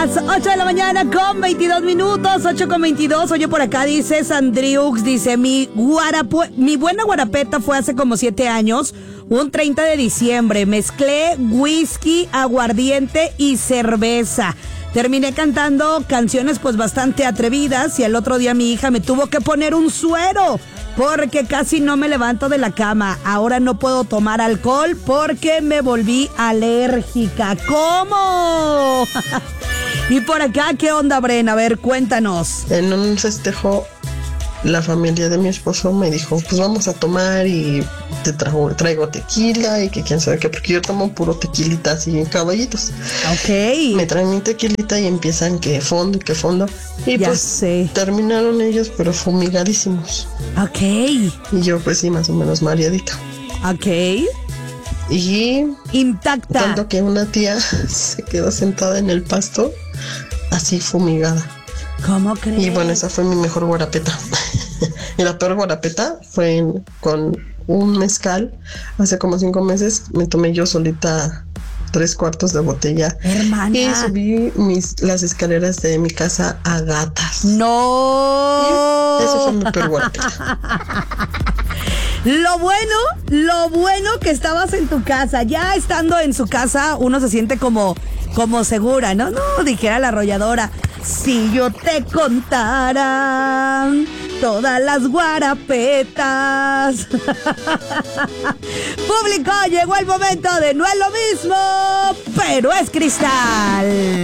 las 8 de la mañana con 22 minutos, 8 con 22. Oye, por acá dice Sandriux, dice, mi buena guarapeta fue hace como 7 años, un 30 de diciembre. Mezclé whisky, aguardiente y cerveza. Terminé cantando canciones pues bastante atrevidas y al otro día mi hija me tuvo que poner un suero porque casi no me levanto de la cama. Ahora no puedo tomar alcohol porque me volví alérgica. ¿Cómo? Y por acá, ¿qué onda, Bren? A ver, cuéntanos. En un festejo, la familia de mi esposo me dijo, pues vamos a tomar y te traigo tequila y que quién sabe qué, porque yo tomo puro tequilita así en caballitos. Ok. Me traen mi tequilita y empiezan que fondo y que fondo. Y ya pues sé. Terminaron ellos, pero fumigadísimos. Ok. Y yo pues sí, más o menos mareadita. Ok. Y intacta. Tanto que una tía se quedó sentada en el pasto, así fumigada. ¿Cómo crees? Y bueno, esa fue mi mejor guarapeta. Y la peor guarapeta fue con un mezcal. Hace como 5 meses me tomé yo solita 3/4 de botella. Hermana. Y subí las escaleras de mi casa a gatas. No. Y eso fue mi peor guarapeta. Lo bueno que estabas en tu casa. Ya estando en su casa, uno se siente como segura, ¿no? No, dijera la arrolladora. Si yo te contara todas las guarapetas. Público, llegó el momento de no es lo mismo, pero es cristal.